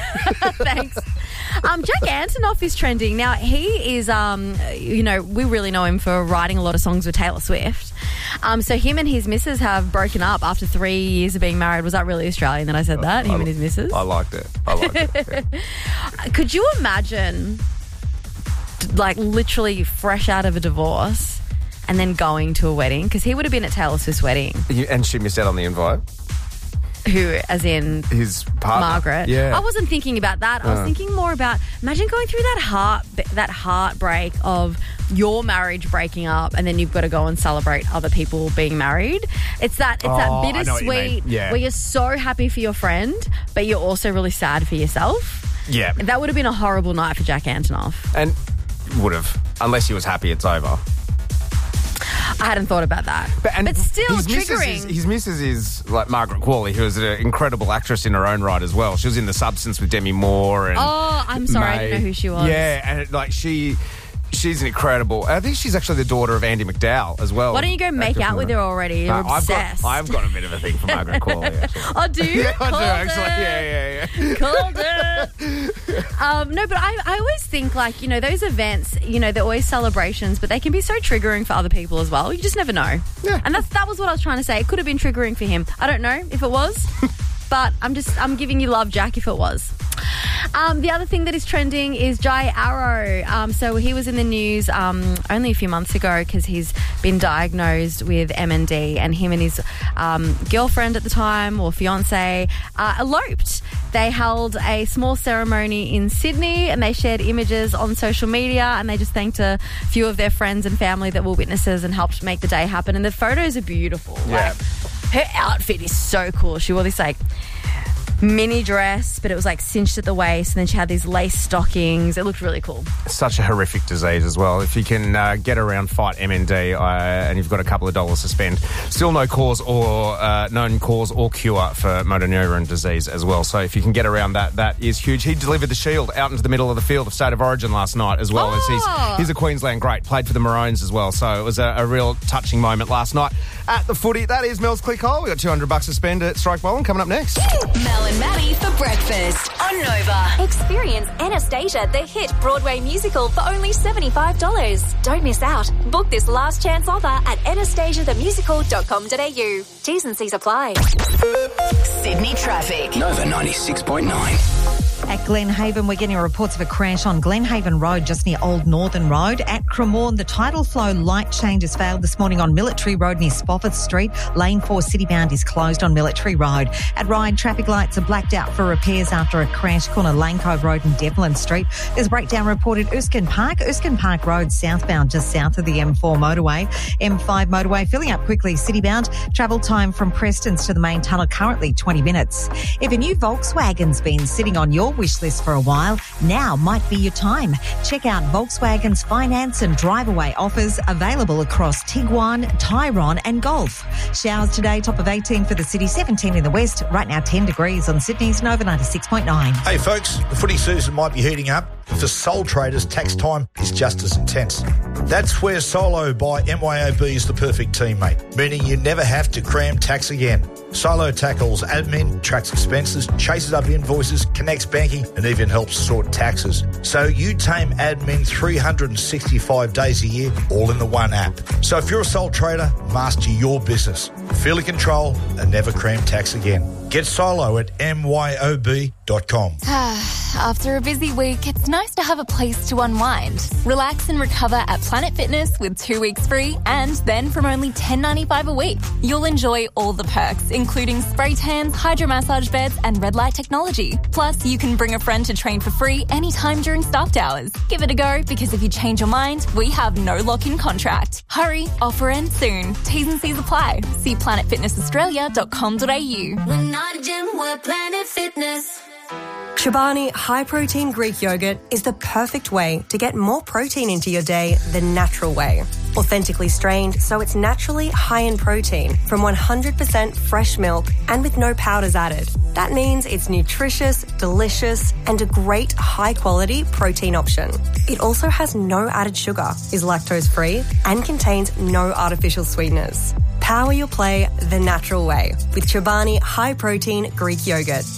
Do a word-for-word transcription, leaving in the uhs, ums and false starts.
Thanks. Um, Jack Antonoff is trending. Now, he is, um, you know, we really know him for writing a lot of songs with Taylor Swift. Um, so him and his missus have broken up after three years of being married. Was that really Australian that I said that? Him I, and his missus? I liked it. I liked it. Yeah. Could you imagine, like, literally fresh out of a divorce and then going to a wedding? Because he would have been at Taylor Swift's wedding. You, and she missed out on the invite? Who, as in his partner? Margaret? Yeah. I wasn't thinking about that. I was Uh. thinking more about, imagine going through that heart, that heartbreak of your marriage breaking up, and then you've got to go and celebrate other people being married. It's that, it's Oh, that I know what you bittersweet mean. Yeah. where you're so happy for your friend, but you're also really sad for yourself. Yeah. That would have been a horrible night for Jack Antonoff. And would have, unless he was happy it's over. I hadn't thought about that. But, and but still his triggering. Missus is, his missus is like Margaret Qualley, who is an incredible actress in her own right as well. She was in The Substance with Demi Moore. And Oh, I'm sorry, I didn't know who she was. Yeah, and it, like she... She's an incredible... I think she's actually the daughter of Andy McDowell as well. Why don't you go make out with her already? You're No, I've obsessed. got, I've got a bit of a thing for Margaret Qualley, actually. Oh, do you? Yeah, I do, Called actually. it. Yeah, yeah, yeah. Called it. um, no, but I, I always think, like, you know, those events, you know, they're always celebrations, but they can be so triggering for other people as well. You just never know. Yeah. And that's, that was what I was trying to say. It could have been triggering for him. I don't know if it was, but I'm just, I'm giving you love, Jack, if it was. Um, the other thing that is trending is Jai Arrow. Um, so he was in the news um, only a few months ago because he's been diagnosed with M N D, and him and his um, girlfriend at the time, or fiance, uh, eloped. They held a small ceremony in Sydney and they shared images on social media, and they just thanked a few of their friends and family that were witnesses and helped make the day happen. And the photos are beautiful. Yeah. Like, her outfit is so cool. She wore this, like, mini dress, but it was like cinched at the waist, and then she had these lace stockings. It looked really cool. Such a horrific disease as well. If you can uh, get around Fight M N D uh, and you've got a couple of dollars to spend, still no cause or uh, known cause or cure for motor neuron disease as well. So if you can get around that, that is huge. He delivered the shield out into the middle of the field of State of Origin last night as well. Oh. As he's, he's a Queensland great, played for the Maroons as well. So it was a, a real touching moment last night at the footy. That is Mel's Click Hole. We've got two hundred bucks to spend at Strike Bowling coming up next. Mel and Maddie for breakfast on Nova. Experience Anastasia, the hit Broadway musical, for only seventy-five dollars. Don't miss out. Book this last chance offer at anastasia the musical dot com dot a u. T's and C's apply. Sydney traffic. Nova ninety-six point nine. At Glenhaven, we're getting reports of a crash on Glenhaven Road, just near Old Northern Road. At Cremorne, the tidal flow light change has failed this morning on Military Road near Spofford Street. Lane four citybound is closed on Military Road. At Ryde, traffic lights are blacked out for repairs after a crash corner Lane Cove Road and Devlin Street. There's a breakdown reported at Erskine Park. Erskine Park Road southbound, just south of the M four motorway. M five motorway filling up quickly citybound. Travel time from Prestons to the main tunnel currently twenty minutes. If a new Volkswagen's been sitting on your wish list for a while, now might be your time. Check out Volkswagen's finance and drive-away offers available across Tiguan, Tyrone and Golf. Showers today, top of eighteen for the city, seventeen in the west. Right now ten degrees on Sydney's Nova ninety-six point nine. Hey folks, the footy season might be heating up. For sole traders, tax time is just as intense. That's where Solo by M Y O B is the perfect teammate, meaning you never have to cram tax again. Solo tackles admin, tracks expenses, chases up invoices, connects banking, and even helps sort taxes. So you tame admin three hundred sixty-five days a year, all in the one app. So if you're a sole trader, master your business. Feel in control and never cram tax again. Get Solo at M Y O B dot com. After a busy week, it's nice to have a place to unwind. Relax and recover at Planet Fitness with two weeks free, and then from only ten dollars ninety-five a week. You'll enjoy all the perks, including spray tans, hydro massage beds, and red light technology. Plus, you can bring a friend to train for free anytime during staffed hours. Give it a go, because if you change your mind, we have no lock-in contract. Hurry, offer ends soon. T's and C's apply. See planet fitness australia dot com dot a u. We're not a gym, we're Planet Fitness. Chobani High Protein Greek Yogurt is the perfect way to get more protein into your day the natural way. Authentically strained, so it's naturally high in protein from one hundred percent fresh milk and with no powders added. That means it's nutritious, delicious, and a great high-quality protein option. It also has no added sugar, is lactose-free, and contains no artificial sweeteners. Power your play the natural way with Chobani High Protein Greek Yogurt.